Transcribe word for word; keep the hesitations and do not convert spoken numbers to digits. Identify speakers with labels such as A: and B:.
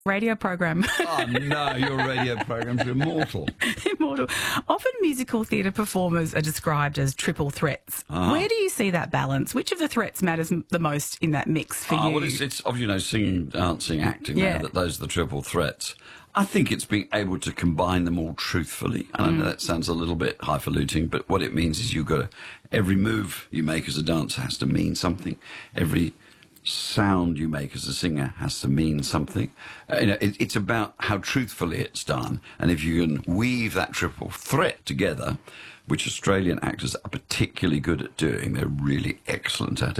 A: radio program.
B: Oh, no, your radio programs are immortal.
A: Immortal. Often musical theatre performers are described as triple threats.
B: Ah.
A: Where do you see that balance? Which of the threats matters m- the most in that mix for
B: Oh,
A: you?
B: well, it's, it's obviously, you know, singing, dancing, acting,
A: Yeah.
B: now, that those are the triple threats. I think it's being able to combine them all truthfully. And I know that sounds a little bit highfalutin, but what it means is you've got to, every move you make as a dancer has to mean something. Every sound you make as a singer has to mean something. Uh, you know, it, it's about how truthfully it's done. And if you can weave that triple threat together, which Australian actors are particularly good at doing, they're really excellent at it.